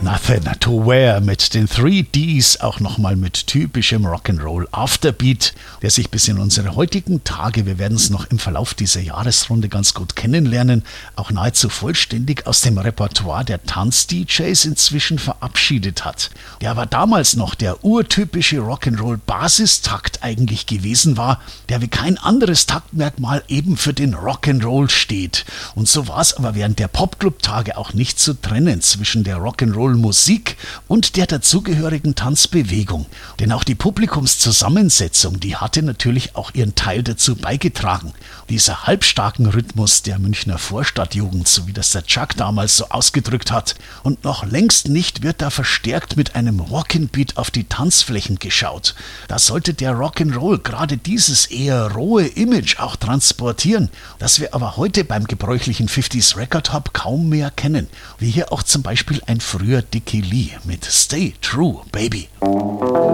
Nothing to Wear mit den 3Ds, auch nochmal mit typischem Rock'n'Roll Afterbeat, der sich bis in unsere heutigen Tage, wir werden es noch im Verlauf dieser Jahresrunde ganz gut kennenlernen, auch nahezu vollständig aus dem Repertoire der Tanz-DJs inzwischen verabschiedet hat. Der aber damals noch der urtypische Rock'n'Roll-Basistakt eigentlich gewesen war, der wie kein anderes Taktmerkmal eben für den Rock'n'Roll steht. Und so war es aber während der Popclub-Tage auch nicht zu trennen zwischen der Rock'n'Roll-Musik und der dazugehörigen Tanzbewegung. Denn auch die Publikumszusammensetzung, die hatte natürlich auch ihren Teil dazu beigetragen. Dieser halbstarken Rhythmus der Münchner Vorstadtjugend, so wie das der Chuck damals so ausgedrückt hat. Und noch längst nicht wird da verstärkt mit einem Rockin' Beat auf die Tanzflächen geschaut. Da sollte der Rock'n'Roll gerade dieses eher rohe Image auch transportieren, das wir aber heute beim gebräuchlichen 50s Record Hop kaum mehr kennen. Wie hier auch zum Beispiel ein früher Dickie Lee mit Stay True, Baby.